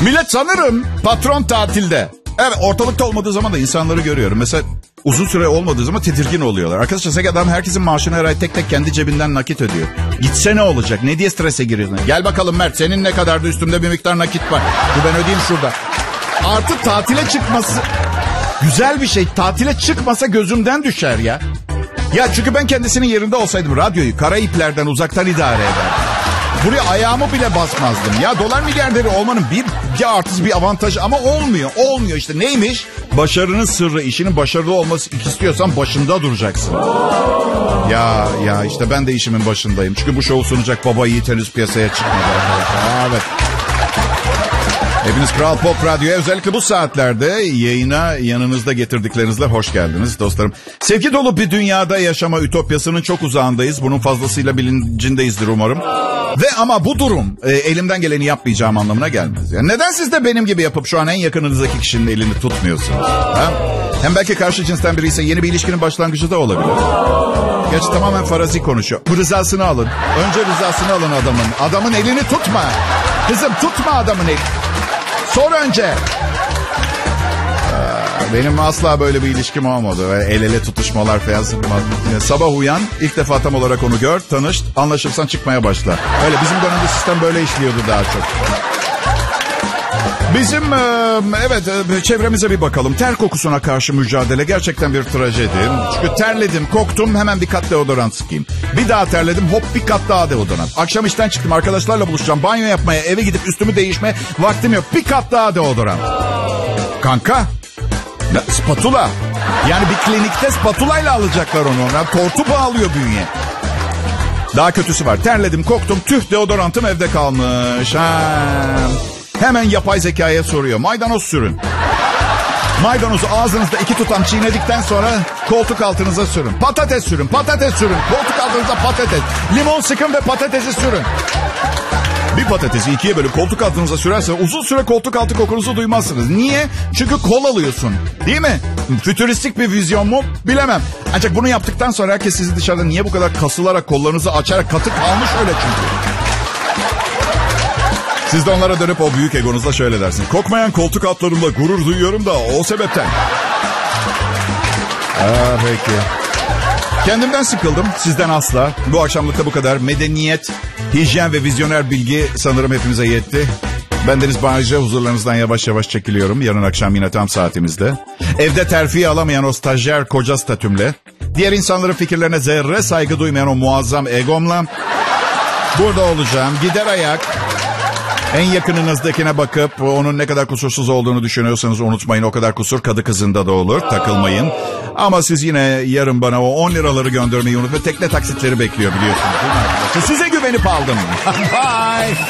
Millet sanırım patron tatilde. Evet, ortalıkta olmadığı zaman da insanları görüyorum. Mesela uzun süre olmadığı zaman tedirgin oluyorlar. Arkadaşlar adam herkesin maaşını her ay tek tek kendi cebinden nakit ödüyor. Gitse ne olacak? Ne diye strese giriyorsun? Gel bakalım Mert, senin ne kadardı, üstümde bir miktar nakit var. Bu ben ödeyeyim şurada. Artı tatile çıkması güzel bir şey. Tatile çıkmasa gözümden düşer ya. Ya çünkü ben kendisinin yerinde olsaydım radyoyu kara iplerden uzaktan idare ederdim. Buraya ayağımı bile basmazdım. Ya dolar milyarderi olmanın bir artısı, bir avantajı ama olmuyor. Olmuyor işte. Neymiş? Başarının sırrı, işinin başarılı olması istiyorsan başında duracaksın. Ya işte ben de işimin başındayım. Çünkü bu şovu sunacak baba yiğit henüz piyasaya çıkmadı arkadaşlar. Evet. Hepiniz Kral Pop Radyo'ya özellikle bu saatlerde yayına yanınızda getirdiklerinizle hoş geldiniz dostlarım. Sevgi dolu bir dünyada yaşama ütopyasının çok uzağındayız. Bunun fazlasıyla bilincindeyizdir umarım. Ve ama bu durum elimden geleni yapmayacağım anlamına gelmez. Yani neden siz de benim gibi yapıp şu an en yakınınızdaki kişinin elini tutmuyorsunuz? Ha? Hem belki karşı cinsten biri ise yeni bir ilişkinin başlangıcı da olabilir. Gerçi tamamen farazi konuşuyor. Rızasını alın. Önce rızasını alın adamın. Adamın elini tutma. Kızım tutma adamın elini. Sor önce. Benim asla böyle bir ilişkim olmadı. El ele tutuşmalar falan. Sabah uyan, ilk defa tam olarak onu gör, tanış, anlaşırsan çıkmaya başla. Öyle bizim dönemde sistem böyle işliyordu daha çok. Bizim evet çevremize bir bakalım. Ter kokusuna karşı mücadele gerçekten bir trajedi. Çünkü terledim, koktum, hemen bir kat deodorant sıkayım. Bir daha terledim, hop bir kat daha deodorant. Akşam işten çıktım, arkadaşlarla buluşacağım. Banyo yapmaya, eve gidip üstümü değişmeye vaktim yok. Bir kat daha deodorant. Kanka, spatula. Yani bir klinikte spatulayla alacaklar onu. Yani tortu bağlıyor bünye. Daha kötüsü var. Terledim, koktum, tüh deodorantım evde kalmış. Hemen yapay zekaya soruyor. Maydanoz sürün. Maydanozu ağzınızda 2 tutam çiğnedikten sonra koltuk altınıza sürün. Patates sürün, patates sürün. Koltuk altınıza patates. Limon sıkın ve patatesi sürün. Bir patatesi 2'ye bölüp koltuk altınıza sürerse uzun süre koltuk altı kokunuzu duymazsınız. Niye? Çünkü kol alıyorsun. Değil mi? Fütüristik bir vizyon mu? Bilemem. Ancak bunu yaptıktan sonra herkes sizi dışarıda niye bu kadar kasılarak, kollarınızı açarak, katı kalmış öyle çünkü. Siz de onlara dönüp o büyük egonuzla şöyle dersiniz. Kokmayan koltuk altlarımla gurur duyuyorum da o sebepten. Peki. Kendimden sıkıldım, sizden asla. Bu akşamlıkta bu kadar. Medeniyet, hijyen ve vizyoner bilgi sanırım hepimize yetti. Bendeniz Bağcı, huzurlarınızdan yavaş yavaş çekiliyorum. Yarın akşam yine tam saatimizde. Evde terfi alamayan o stajyer koca statümle. Diğer insanların fikirlerine zerre saygı duymayan o muazzam egomla. Burada olacağım. Gider ayak. En yakınınızdakine bakıp onun ne kadar kusursuz olduğunu düşünüyorsanız unutmayın. O kadar kusur kadı kızında da olur. Takılmayın. Ama siz yine yarın bana o 10 liraları göndermeyi unutmayın. Tekne taksitleri bekliyor biliyorsunuz değil mi? Size güvenip aldım. Bye.